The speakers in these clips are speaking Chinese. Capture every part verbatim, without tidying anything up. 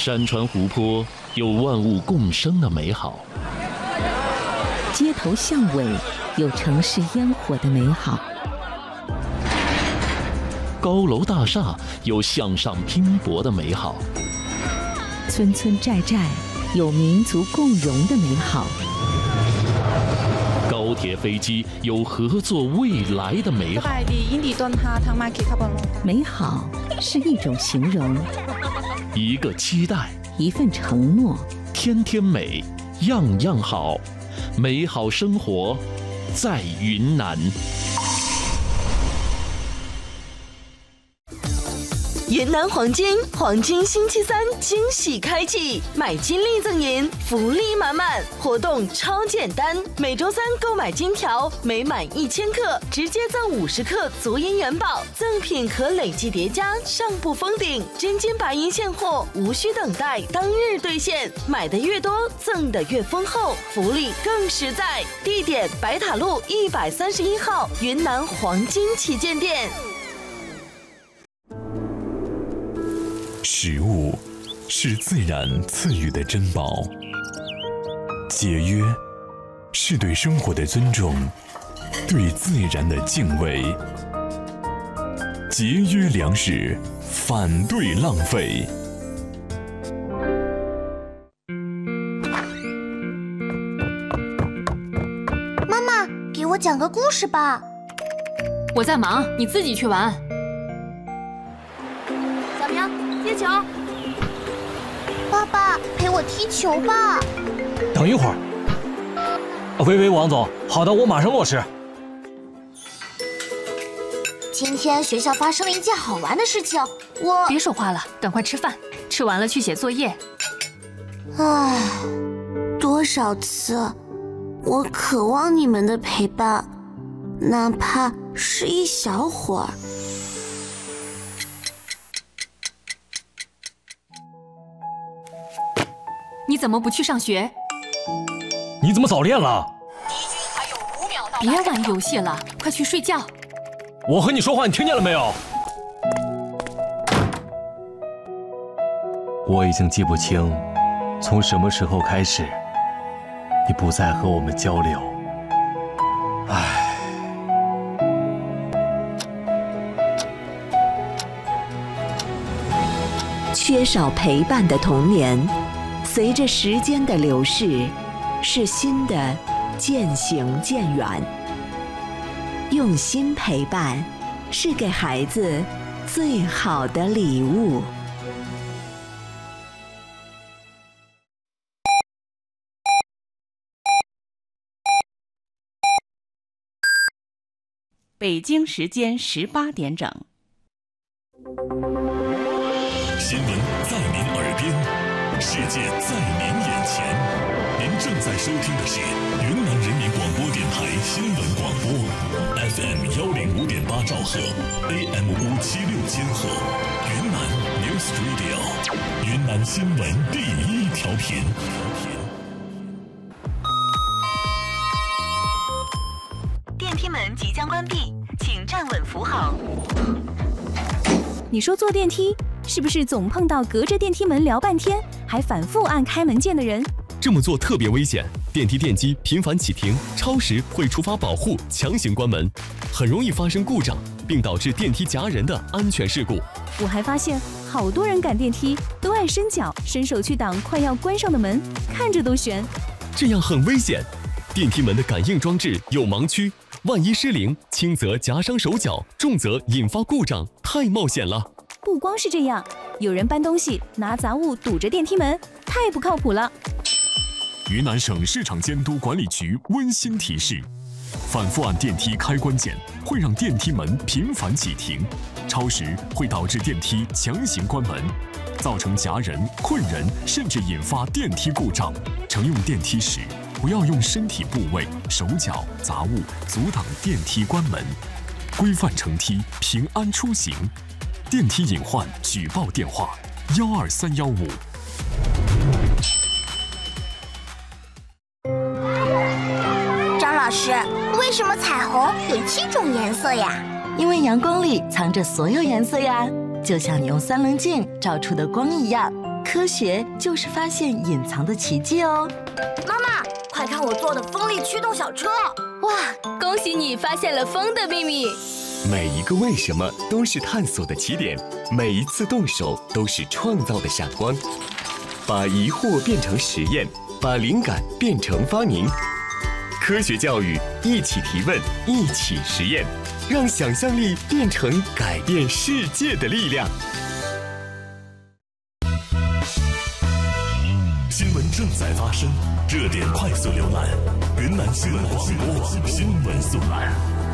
山川湖泊有万物共生的美好， 街头巷尾有城市烟火的美好， 高楼大厦有向上拼搏的美好， 村村寨寨有民族共荣的美好， 高铁飞机有合作未来的美好。 美好是一种形容， 一个期待， 一份承诺， 天天美，样样好，美好生活在云南。 云南黄金黄金星期三惊喜开启，买金粒赠银，福利满满，活动超简单。每周三购买金条，每满一千克直接赠五十克足银元宝，赠品可累计叠加，上不封顶。真金白银现货，无需等待，当日兑现。买的越多，赠的越丰厚，福利更实在。地点：白塔路一百三十一号云南黄金旗舰店。 食物是自然赐予的珍宝，节约是对生活的尊重，对自然的敬畏。节约粮食，反对浪费。 妈妈，给我讲个故事吧。 我在忙，你自己去玩。 小明，接球。爸爸，陪我踢球吧。 等一会儿。喂喂，王总，好的，我马上落实。 今天学校发生了一件好玩的事情，我…… 别说话了，赶快吃饭，吃完了去写作业。 唉，多少次，我渴望你们的陪伴，哪怕是一小会儿。 你怎么不去上学？ 你怎么早恋了？ 别玩游戏了，快去睡觉。 我和你说话，你听见了没有？我已经记不清，从什么时候开始，你不再和我们交流。唉。 缺少陪伴的童年，随着时间的流逝，是新的渐行渐远。用心陪伴，是给孩子最好的礼物。 北京时间十八点整。 新闻在您耳边，世界在您眼前。您正在收听的是云南人民广播电台新闻广播 ，F M 幺零五点八兆赫 ，A M 五七六千赫，云南 News Radio， 云南新闻第一调频。 电梯门即将关闭，请站稳扶好。 你说坐电梯是不是总碰到隔着电梯门聊半天，还反复按开门键的人？ 这么做特别危险，电梯电机频繁启停、超时会触发保护，强行关门，很容易发生故障，并导致电梯夹人的安全事故。 我还发现，好多人赶电梯都爱伸脚、伸手去挡快要关上的门，看着都悬。 这样很危险，电梯门的感应装置有盲区，万一失灵，轻则夹伤手脚，重则引发故障，太冒险了。 不光是这样，有人搬东西拿杂物堵着电梯门，太不靠谱了。 云南省市场监督管理局温馨提示：反复按电梯开关键会让电梯门频繁启停，超时会导致电梯强行关门，造成夹人、困人，甚至引发电梯故障。乘用电梯时，不要用身体部位、手脚、杂物阻挡电梯关门，规范乘梯，平安出行。电梯隐患举报电话：幺二三幺五。 张老师，为什么彩虹有七种颜色呀？ 因为阳光里藏着所有颜色呀，就像你用三棱镜照出的光一样。 科学就是发现隐藏的奇迹哦。 妈妈，快看我做的风力驱动小车！ 哇，恭喜你发现了风的秘密！ 每一个为什么都是探索的起点，每一次动手都是创造的闪光。把疑惑变成实验，把灵感变成发明。科学教育，一起提问，一起实验，让想象力变成改变世界的力量。 新闻正在发生，热点快速浏览，云南新闻广播新闻速览。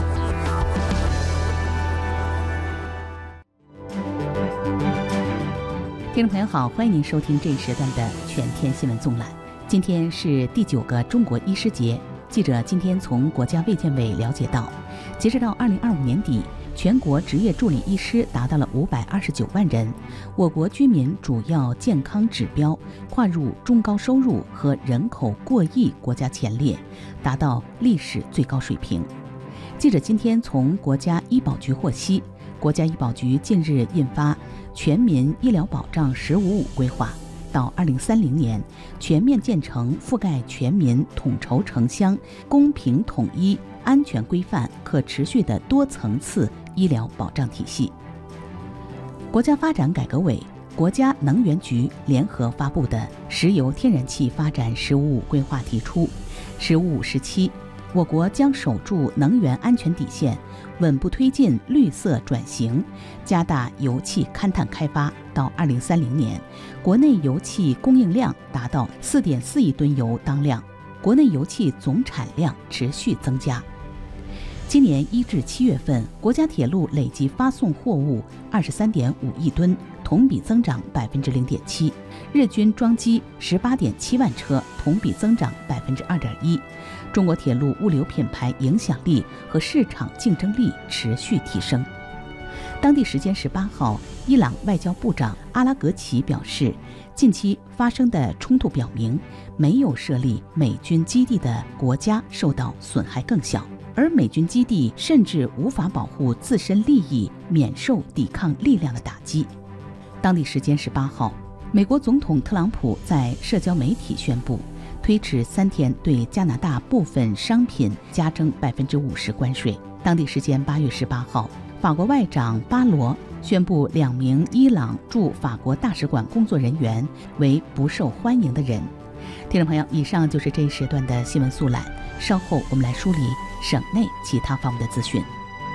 听众朋友好，欢迎您收听这一时段的全天新闻纵览。今天是第九个中国医师节，记者今天从国家卫健委了解到，截止到二零二五年底，全国执业助理医师达到了五百二十九万人，我国居民主要健康指标跨入中高收入和人口过亿国家前列，达到历史最高水平。记者今天从国家医保局获悉，国家医保局近日印发全民医疗保障“十五五”规划，到二零三零年全面建成覆盖全民、统筹城乡、公平统一、安全规范、可持续的多层次医疗保障体系。国家发展改革委、国家能源局联合发布的《石油天然气发展“十五五”规划》提出，“十五五”时期，我国将守住能源安全底线，稳步推进绿色转型，加大油气勘探开发。到二零三零年，国内油气供应量达到四点四亿吨油当量，国内油气总产量持续增加。今年一至七月份，国家铁路累计发送货物二十三点五亿吨，同比增长百分之零点七，日均装机十八点七万车，同比增长百分之二点一。中国铁路物流品牌影响力和市场竞争力持续提升。当地时间十八号，伊朗外交部长阿拉格齐表示，近期发生的冲突表明，没有设立美军基地的国家受到损害更小，而美军基地甚至无法保护自身利益，免受抵抗力量的打击。当地时间十八号，美国总统特朗普在社交媒体宣布，推迟三天对加拿大部分商品加征百分之五十关税。当地时间八月十八号，法国外长巴罗宣布两名伊朗驻法国大使馆工作人员为不受欢迎的人。听众朋友，以上就是这一时段的新闻速览，稍后我们来梳理省内其他方面的资讯。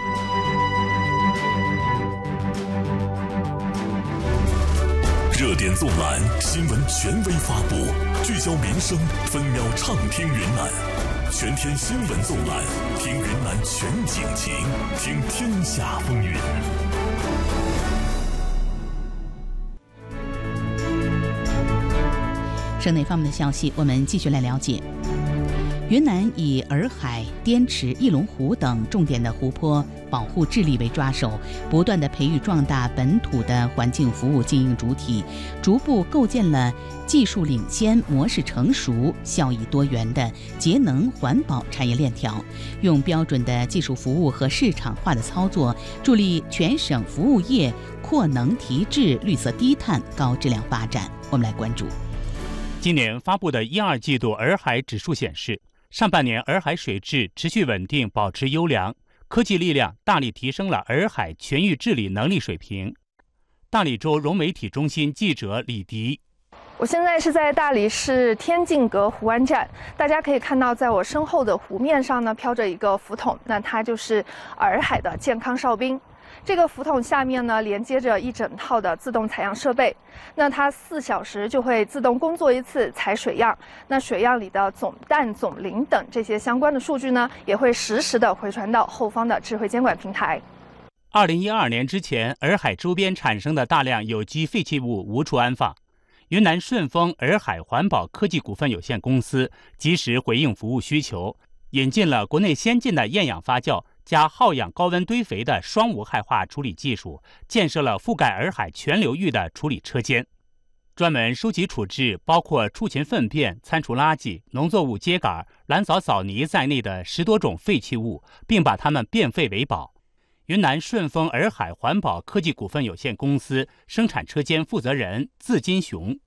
热点纵览，新闻权威发布，聚焦民生，分秒畅听云南。全天新闻纵览，听云南全景情，听天下风云。 省内方面的消息，我们继续来了解。云南以洱海、滇池、翼龙湖等重点的湖泊保护治理为抓手，不断地培育壮大本土的环境服务经营主体，逐步构建了技术领先、模式成熟、效益多元的节能环保产业链条，用标准的技术服务和市场化的操作，助力全省服务业扩能提质、绿色低碳、高质量发展。我们来关注。 今年发布的一二季度洱海指数显示，上半年洱海水质持续稳定，保持优良，科技力量大力提升了洱海全域治理能力水平。大理州融媒体中心记者李迪。 我现在是在大理市天净阁湖湾站，大家可以看到，在我身后的湖面上呢，飘着一个浮筒，那它就是洱海的健康哨兵。这个浮筒下面呢，连接着一整套的自动采样设备，那它四小时就会自动工作一次采水样，那水样里的总氮、总磷等这些相关的数据呢，也会实时的回传到后方的智慧监管平台。 二零一二年之前，洱海周边产生的大量有机废弃物无处安放。云南顺丰洱海环保科技股份有限公司及时回应服务需求，引进了国内先进的厌氧发酵加耗氧高温堆肥的双无害化处理技术，建设了覆盖洱海全流域的处理车间，专门收集处置包括畜禽粪便、餐厨垃圾、农作物秸秆、蓝藻藻泥在内的十多种废弃物，并把它们变废为宝。云南顺丰洱海环保科技股份有限公司生产车间负责人字金雄。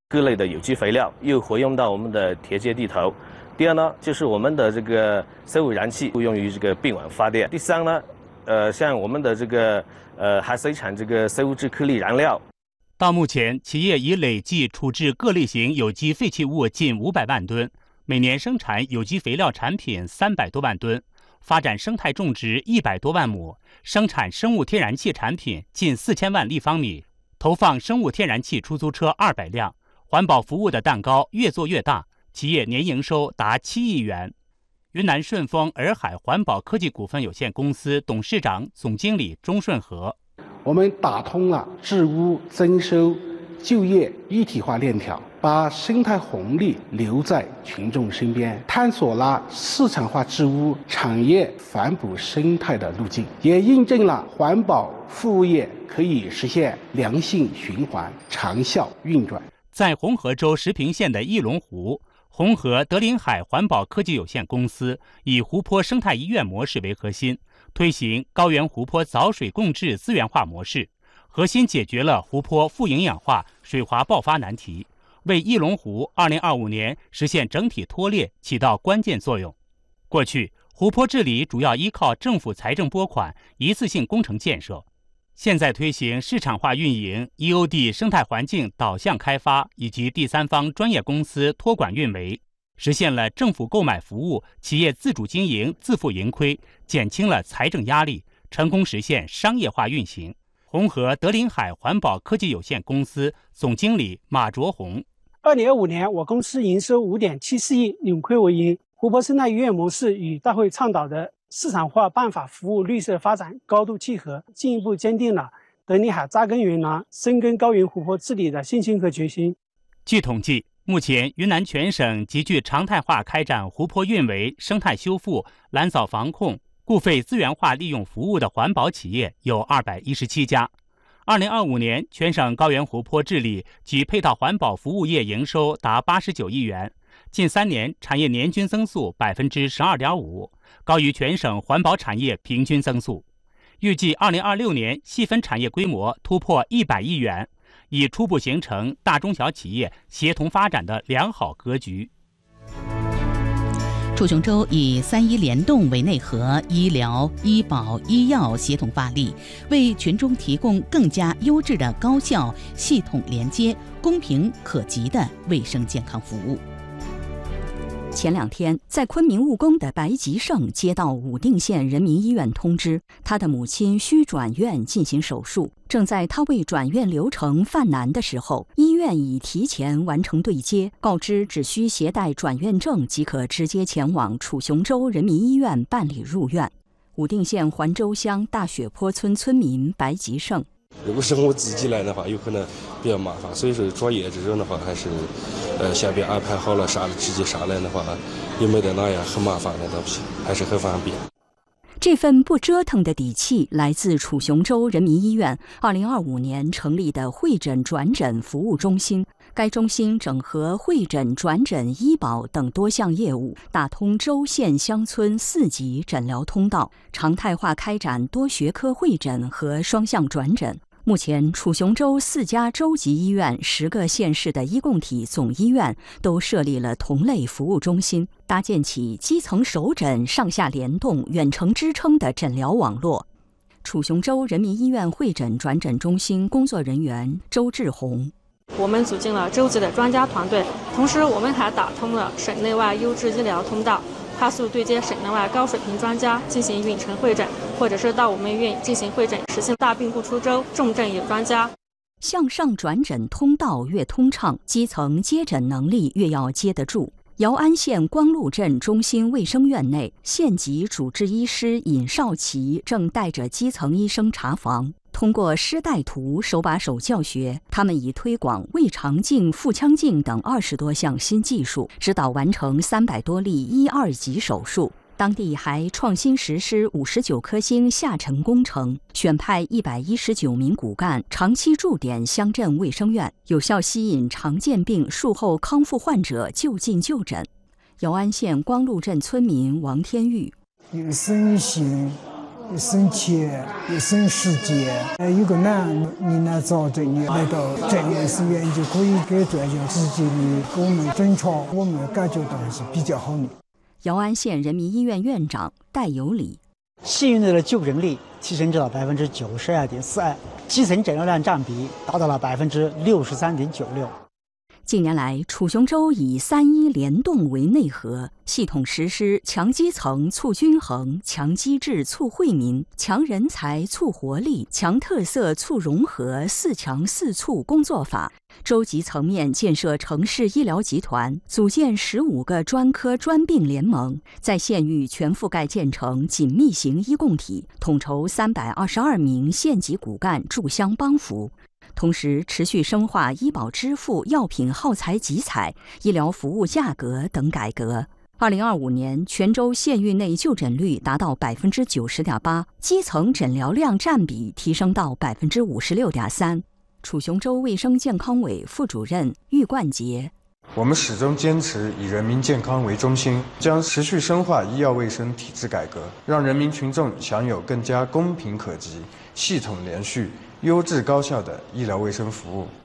各类的有机肥料，又活用到我们的田间地头。第二呢，就是我们的这个生物燃气用于这个并网发电。第三呢，呃，像我们的这个呃还生产这个生物质颗粒燃料。 到目前，企业已累计处置各类型有机废弃物近五百万吨，每年生产有机肥料产品三百多万吨，发展生态种植一百多万亩，生产生物天然气产品近四千万立方米，投放生物天然气出租车二百辆，环保服务的蛋糕越做越大，企业年营收达七亿元。云南顺丰洱海环保科技股份有限公司董事长、总经理钟顺和。 我们打通了治污、增收、就业一体化链条，把生态红利留在群众身边，探索了市场化治污、产业反哺生态的路径，也印证了环保服务业可以实现良性循环、长效运转。 在红河州石屏县的一龙湖，红河德林海环保科技有限公司以湖泊生态医院模式为核心，推行高原湖泊藻水共治资源化模式，核心解决了湖泊富营养化、水滑爆发难题，为一龙湖二零二五年实现整体脱裂起到关键作用。过去，湖泊治理主要依靠政府财政拨款、一次性工程建设，现在推行市场化运营、E O D 生态环境导向开发以及第三方专业公司托管运维，实现了政府购买服务、企业自主经营、自负盈亏，减轻了财政压力，成功实现商业化运行。红河德林海环保科技有限公司总经理马卓红： 二零二五年，我公司营收五点七四亿，扭亏为盈。湖泊生态医院模式与大会倡导的市场化办法服务绿色发展高度契合，进一步坚定了德林海扎根云南、深耕高原湖泊治理的信心和决心。 据统计，目前云南全省极具常态化开展湖泊运维、生态修复、蓝藻防控、固废资源化利用服务的环保企业有二百一十七家。二零二五年，全省高原湖泊治理及配套环保服务业营收达八十九亿元，近三年产业年均增速百分之十二点五，高于全省环保产业平均增速。预计二零二六年细分产业规模突破一百亿元，已初步形成大中小企业协同发展的良好格局。 楚雄州以三医联动为内核，医疗、医保、医药协同发力，为群众提供更加优质的高效、系统连接、公平可及的卫生健康服务。 前两天，在昆明务工的白吉胜接到武定县人民医院通知，他的母亲需转院进行手术。正在他为转院流程犯难的时候，医院已提前完成对接，告知只需携带转院证即可直接前往楚雄州人民医院办理入院。武定县环州乡大雪坡村村民白吉胜： 如果是我自己来的话，有可能比较麻烦，所以说转业这种的话，还是呃下边安排好了啥的，直接上来的话，也没得那样很麻烦的东西，还是很方便。 这份不折腾的底气来自楚雄州人民医院二零二五年成立的会诊转诊服务中心。该中心整合会诊、转诊、医保等多项业务，打通州县乡村四级诊疗通道，常态化开展多学科会诊和双向转诊。目前，楚雄州四家州级医院、十个县市的医共体总医院都设立了同类服务中心，搭建起基层首诊、上下联动、远程支撑的诊疗网络。楚雄州人民医院会诊转诊中心工作人员周志红： 我们组建了州级的专家团队，同时我们还打通了省内外优质医疗通道，快速对接省内外高水平专家进行远程会诊，或者是到我们医院进行会诊，实现大病不出州，重症有专家。 向上转诊通道越通畅，基层接诊能力越要接得住。姚安县光禄镇中心卫生院内，县级主治医师尹少奇正带着基层医生查房。通过师带徒手把手教学，他们已推广胃肠镜、腹腔镜等二十多项新技术，指导完成三百多例一二级手术。当地还创新实施五十九颗星下沉工程，选派一百一十九名骨干长期驻点乡镇卫生院，有效吸引常见病术后康复患者就近就诊。姚安县光禄镇村民王天玉： 有生意行， 省钱也省时间。呃，有个难，你来找这里来到专业医院，就可以给专家直接的给我们诊查，我们感觉到是比较好的。 姚安县人民医院院长戴有礼， 幸运的就诊率提升至了百分之九十二点四二，基层诊疗量占比达到了百分之六十三点九六。 近年来，楚雄州以三医联动为内核，系统实施强基层促均衡、强机制促惠民、强人才促活力、强特色促融合四强四促工作法。州级层面建设城市医疗集团，组建十五个专科专病联盟，在县域全覆盖建成紧密型医共体，统筹三百二十二名县级骨干驻乡帮扶。同时，持续深化医保支付、药品耗材集采、医疗服务价格等改革。二零二五年，全州县域内就诊率达到百分之九十点八，基层诊疗量占比提升到百分之五十六点三。楚雄州卫生健康委副主任郁冠杰。 我们始终坚持以人民健康为中心，将持续深化医药卫生体制改革，让人民群众享有更加公平可及、系统连续、优质高效的医疗卫生服务。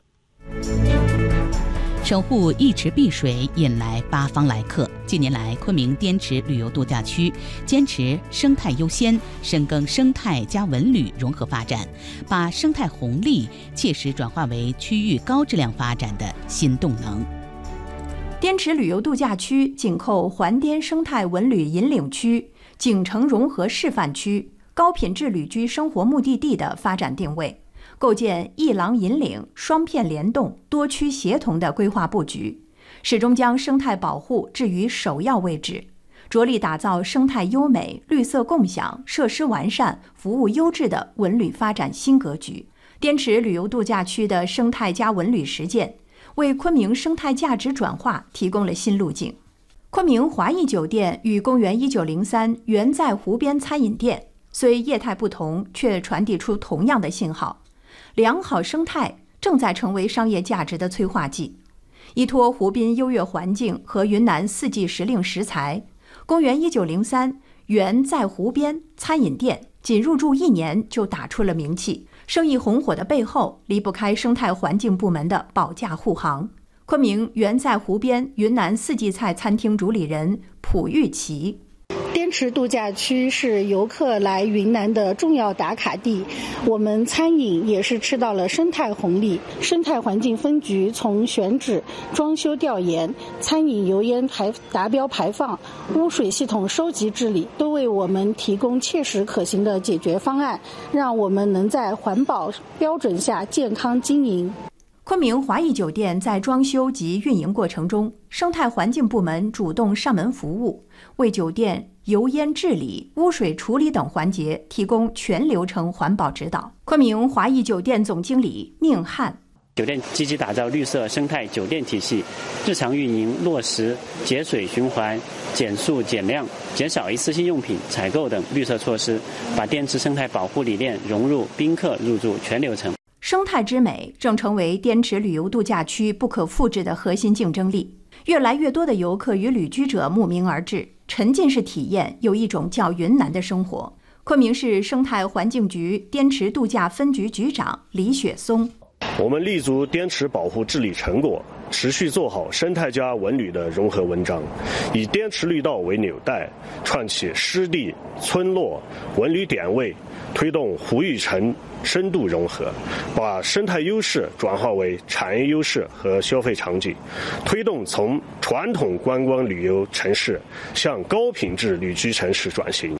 守护一池碧水，引来八方来客。近年来，昆明滇池旅游度假区坚持生态优先，深耕生态加文旅融合发展，把生态红利切实转化为区域高质量发展的新动能。 滇池旅游度假区紧扣环滇生态文旅引领区、景城融合示范区、高品质旅居生活目的地的发展定位，构建一廊引领、双片联动、多区协同的规划布局，始终将生态保护置于首要位置，着力打造生态优美、绿色共享、设施完善、服务优质的文旅发展新格局。滇池旅游度假区的生态加文旅实践，为昆明生态价值转化提供了新路径。昆明华谊酒店与公园一九零三原在湖边餐饮店，虽业态不同，却传递出同样的信号。良好生态正在成为商业价值的催化剂。依托湖滨优越环境和云南四季时令食材，公园一九零三原在湖边餐饮店仅入驻一年就打出了名气。生意红火的背后，离不开生态环境部门的保驾护航。昆明原在湖边云南四季菜餐厅主理人蒲玉琪。 滇池度假区是游客来云南的重要打卡地，我们餐饮也是吃到了生态红利。生态环境分局从选址、装修调研、餐饮油烟排达标排放、污水系统收集治理，都为我们提供切实可行的解决方案，让我们能在环保标准下健康经营。 昆明华谊酒店在装修及运营过程中，生态环境部门主动上门服务，为酒店油烟治理、污水处理等环节提供全流程环保指导。昆明华谊酒店总经理宁汉。 酒店积极打造绿色生态酒店体系，日常运营落实节水循环、减塑减量、减少一次性用品采购等绿色措施，把滇池生态保护理念融入宾客入住全流程。 生态之美正成为滇池旅游度假区不可复制的核心竞争力。越来越多的游客与旅居者慕名而至，沉浸式体验有一种叫云南的生活。昆明市生态环境局滇池度假分局局长李雪松。 我们立足滇池保护治理成果，持续做好生态加文旅的融合文章，以滇池绿道为纽带，串起湿地、村落、文旅点位，推动湖与城深度融合，把生态优势转化为产业优势和消费场景，推动从传统观光旅游城市向高品质旅居城市转型。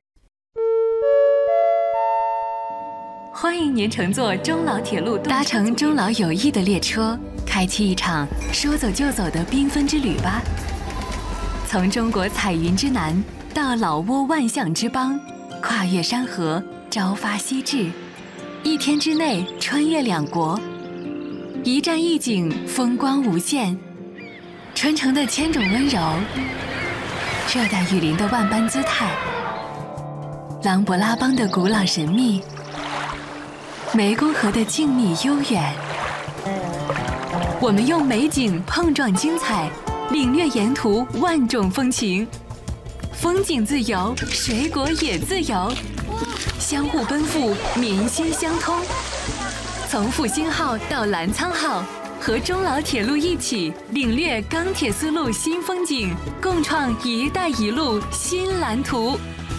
欢迎您乘坐中老铁路，搭乘中老友谊的列车，开启一场说走就走的缤纷之旅吧。从中国彩云之南到老挝万象之邦，跨越山河，朝发夕至，一天之内穿越两国，一站一景，风光无限。传承的千种温柔，热带雨林的万般姿态，琅勃拉邦的古老神秘，湄公河的静谧悠远。我们用美景碰撞精彩，领略沿途万种风情。风景自由，水果也自由。 相互奔赴，民心相通。从复兴号到澜沧号，和中老铁路一起领略钢铁丝路新风景，共创“一带一路”新蓝图。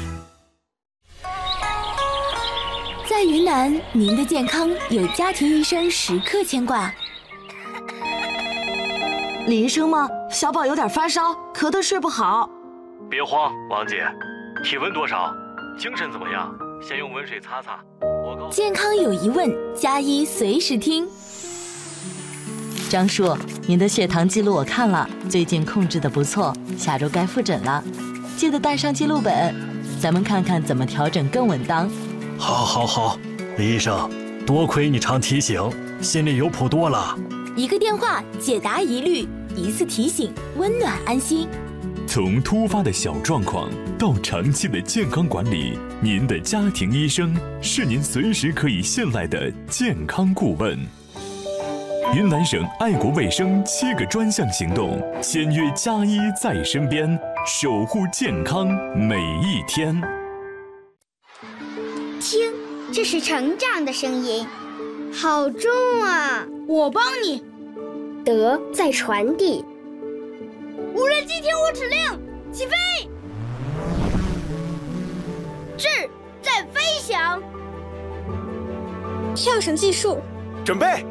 在云南，您的健康有家庭医生时刻牵挂。 李医生吗？小宝有点发烧，咳得睡不好。 别慌，王姐，体温多少？精神怎么样？先用温水擦擦。我健康有疑问，加医随时听。 张叔，您的血糖记录我看了，最近控制的不错，下周该复诊了，记得带上记录本，咱们看看怎么调整更稳当。 好，好，好，李医生，多亏你常提醒，心里有谱多了。 一个电话解答疑虑，一次提醒温暖安心。 从突发的小状况到长期的健康管理，您的家庭医生是您随时可以信赖的健康顾问。云南省爱国卫生七个专项行动，签约加医在身边，守护健康每一天。 听，这是成长的声音，好重啊！我帮你。德在传递。无人机听我指令，起飞！智在飞翔。跳绳技术， 准备。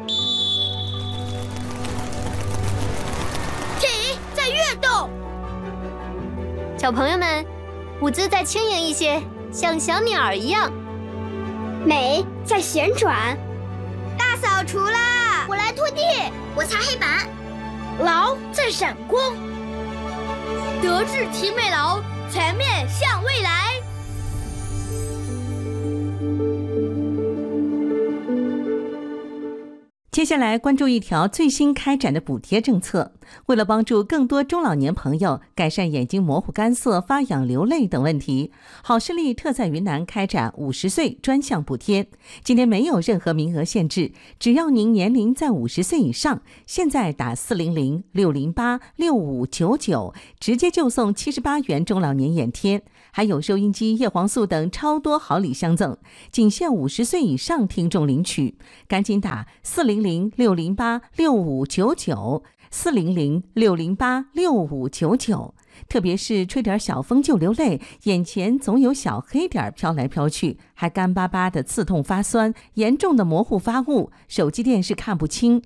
体在跃动。小朋友们，舞姿再轻盈一些，像小鸟儿一样。美在旋转。大扫除啦！我来拖地，我擦黑板。劳在闪光。德智体美劳，全面向未来。 接下来关注一条最新开展的补贴政策。为了帮助更多中老年朋友改善眼睛模糊、干涩、发痒、流泪等问题，好视力特在云南开展五十岁专项补贴。今天没有任何名额限制，只要您年龄在五十岁以上，现在打四零零六零八六五九九，直接就送七十八元中老年眼贴，还有收音机、叶黄素等超多好礼相赠，仅限五十岁以上听众领取。赶紧打四零零六零八六五九九。四零零六零八六五九九，特别是吹点小风就流泪，眼前总有小黑点飘来飘去，还干巴巴的刺痛发酸，严重的模糊发雾，手机电视看不清，